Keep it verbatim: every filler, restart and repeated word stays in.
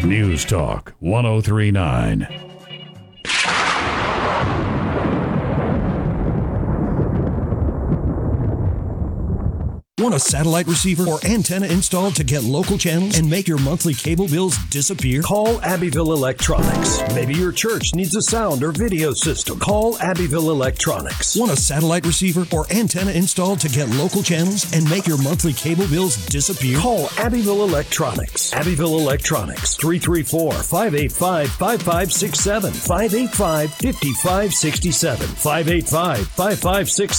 News Talk one oh three point nine. Want a satellite receiver or antenna installed to get local channels and make your monthly cable bills disappear? Call Abbeville Electronics. Maybe your church needs a sound or video system. Call Abbeville Electronics. Want a satellite receiver or antenna installed to get local channels and make your monthly cable bills disappear? Call Abbeville Electronics. Abbeville Electronics, three three four, five eight five, five five six seven, five eight five, five five six seven, five eight five, five five six seven.